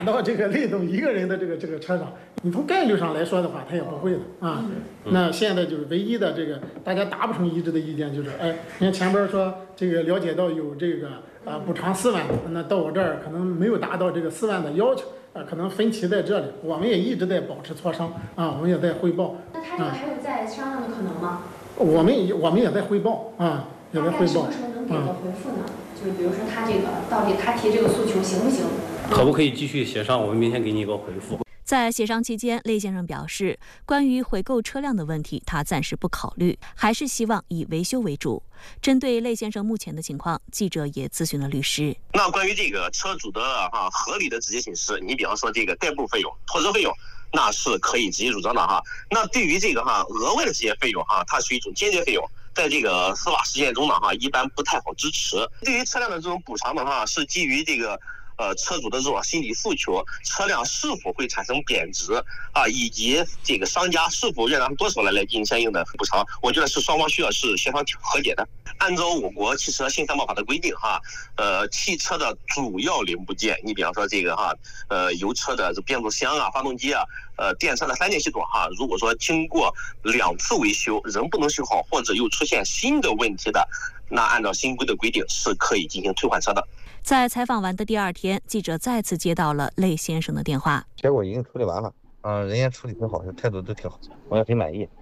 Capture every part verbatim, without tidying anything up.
到这个累动一个人的这个这个车上，你从概率上来说的话，他也不会的啊。那现在就是唯一的这个大家达不成一致的意见，就是哎，你看前边说这个了解到有这个呃补偿四万，那到我这儿可能没有达到这个四万的要求，啊，可能分歧在这里。我们也一直在保持磋商啊，我们也在汇报。 那他这个还有再商量的可能吗？ 我们也我们也在汇报啊，也在汇报。 大概什么时候能给个回复呢？就是比如说他这个到底他提这个诉求行不行？ 可不可以继续协商？我们明天给你一个回复。 在协商期间，雷先生表示，关于回购车辆的问题，他暂时不考虑，还是希望以维修为主。针对雷先生目前的情况，记者也咨询了律师。 那关于这个车主的哈、啊、合理的直接请示，你比方说这个代步费用、拖车费用，那是可以直接主张的哈。那对于这个哈额外的这些费用哈，它是一种间接费用。在这个司法实践中呢，哈，一般不太好支持。对于车辆的这种补偿的话，是基于这个呃车主的这种心理诉求，车辆是否会产生贬值啊，以及这个商家是否愿拿出多少来来进行相应的补偿。我觉得是双方需要是协商和解的。按照我国汽车新三包法的规定哈，呃，汽车的主要零部件，你比方说这个哈，呃，油车的这变速箱啊、发动机啊。呃，电车的三电系统哈，如果说经过两次维修仍不能修好，或者又出现新的问题的，那按照新规的规定是可以进行退换车的。 在采访完的第二天，记者再次接到了雷先生的电话。 结果已经处理完了，嗯，人家处理挺好，态度都挺好，我也挺满意。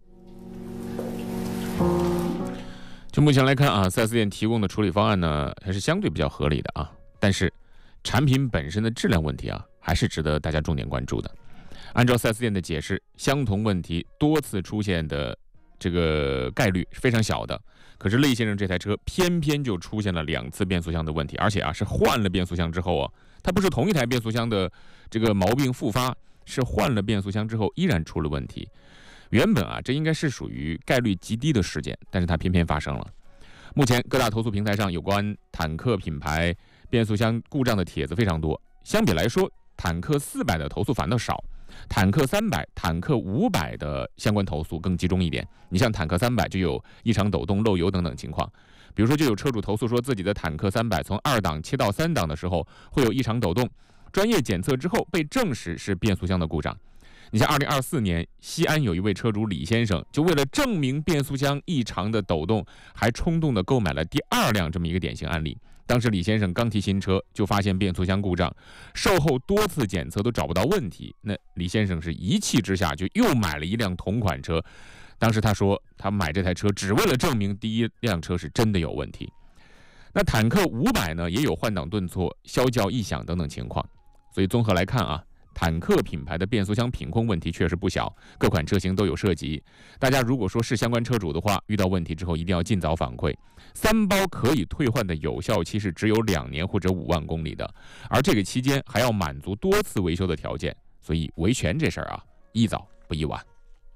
就目前来看啊，四 S 店提供的处理方案呢，还是相对比较合理的啊。但是，产品本身的质量问题啊，还是值得大家重点关注的。按照四 S 店的解释，相同问题多次出现的这个概率是非常小的。可是雷先生这台车偏偏就出现了两次变速箱的问题，而且啊是换了变速箱之后啊，它不是同一台变速箱的这个毛病复发，是换了变速箱之后依然出了问题。原本啊这应该是属于概率极低的事件，但是它偏偏发生了。目前各大投诉平台上有关坦克品牌变速箱故障的帖子非常多，相比来说，坦克四百的投诉反倒少。坦克三百、坦克五百的相关投诉更集中一点。你像坦克三百就有异常抖动、漏油等等情况。比如说，就有车主投诉说自己的坦克三百从二档切到三档的时候会有异常抖动，专业检测之后被证实是变速箱的故障。你像二零二四年，西安有一位车主李先生，就为了证明变速箱异常的抖动，还冲动的购买了第二辆这么一个典型案例。当时李先生刚提新车，就发现变速箱故障，售后多次检测都找不到问题。那李先生是一气之下就又买了一辆同款车。当时他说，他买这台车只为了证明第一辆车是真的有问题。那坦克五百呢，也有换挡顿挫、消叫异响等等情况。所以综合来看啊，坦克品牌的变速箱品控问题确实不小，各款车型都有涉及。大家如果说是相关车主的话，遇到问题之后一定要尽早反馈。三包可以退换的有效期是只有两年或者五万公里的，而这个期间还要满足多次维修的条件，所以维权这事儿啊，宜早不宜晚。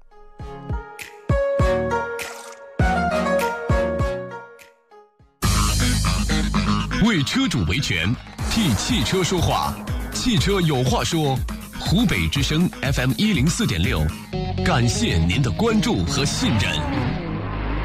为车主维权，替汽车说话，汽车有话说。湖北之声 F M 一零四点六，感谢您的关注和信任。